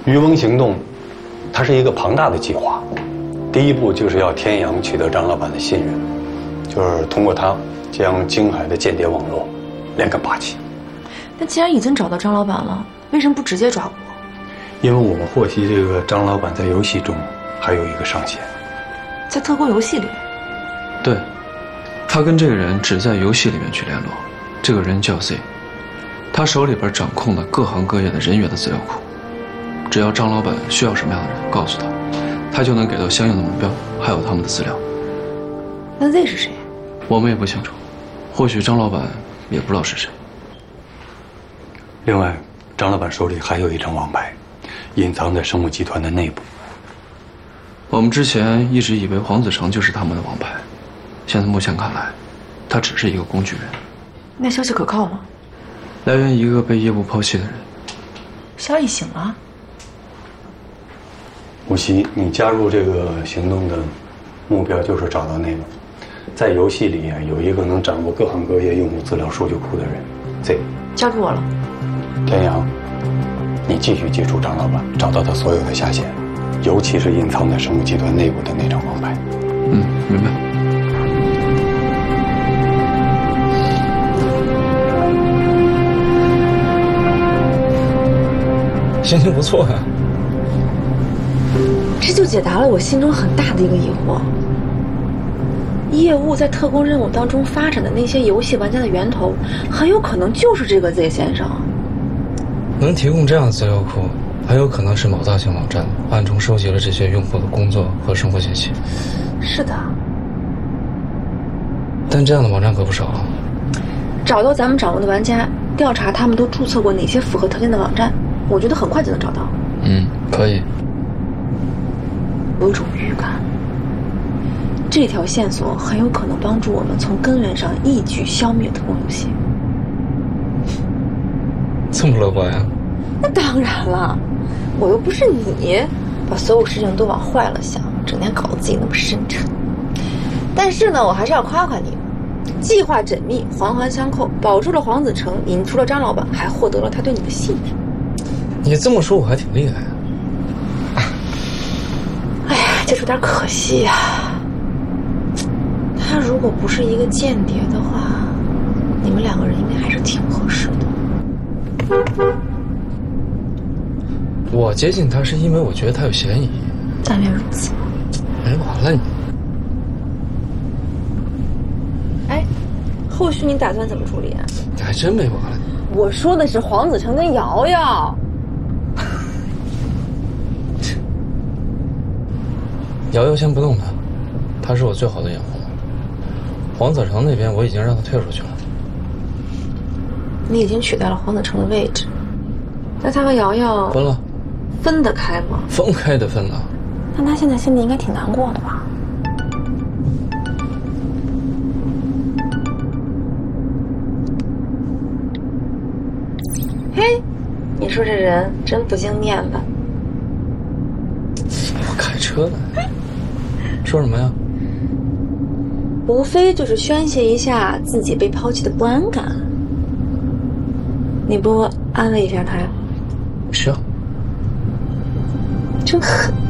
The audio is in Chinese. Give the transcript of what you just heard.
渔翁行动，它是一个庞大的计划。第一步就是要天阳取得张老板的信任，就是通过他将京海的间谍网络连根拔起。 那既然已经找到张老板了，为什么不直接抓捕？ 因为我们获悉这个张老板在游戏中还有一个上线， 在特工游戏里。 对，他跟这个人只在游戏里面去联络。这个人叫 Z， 他手里边掌控了各行各业的人员的资料库。只要张老板需要什么样的人，告诉他，他就能给到相应的目标，还有他们的资料。 那 Z 是谁？ 我们也不清楚，或许张老板也不知道是谁。 另外，张老板手里还有一张王牌，隐藏在生物集团的内部。 我们之前一直以为黄子成就是他们的王牌，现在目前看来，他只是一个工具人。 那消息可靠吗？ 来源一个被业务抛弃的人。 萧逸醒了。 无锡，你加入这个行动的目标就是找到那个在游戏里有一个能掌握各行各业用户资料数据库的人 Z。 交给我了。 天阳，你继续接触张老板，找到他所有的下线，尤其是隐藏在生物集团内部的那张王牌。 明白。 心情不错呀。 这就解答了我心中很大的一个疑惑：业务在特工任务当中发展的那些游戏玩家的源头，很有可能就是这个 Z 先生。 能提供这样的资料库，很有可能是某大型网站暗中收集了这些用户的工作和生活信息。 是的， 但这样的网站可不少啊。 找到咱们掌握的玩家，调查他们都注册过哪些符合条件的网站，我觉得很快就能找到。 可以。 有一种预感，这条线索很有可能帮助我们从根源上一举消灭特工游戏。 这么乐观呀？ 那当然了，我又不是你，把所有事情都往坏了想，整天搞得自己那么深沉。但是呢，我还是要夸夸你，计划缜密，环环相扣，保住了黄子成，引出了张老板，还获得了他对你的信任。 你这么说我还挺厉害呀。 哎呀，就是有点可惜呀。他如果不是一个间谍的话，你们两个人应该还是挺合适的。 我接近他是因为我觉得他有嫌疑。 但愿如此。 哎，完了你。 哎，后续你打算怎么处理啊？ 你还真没完了。 我说的是黄子成跟瑶瑶。 瑶瑶先不动他，他是我最好的掩护。黄子成那边我已经让他退出去了。 你已经取代了黄子成的位置，那他和瑶瑶分了。 分得开吗？ 分开的分了。 那他现在心里应该挺难过的吧？嘿，你说这人真不经念吧？ 我开车呢。说什么呀？ 无非就是宣泄一下自己被抛弃的不安感。你不安慰一下他呀？ 需要。 真狠。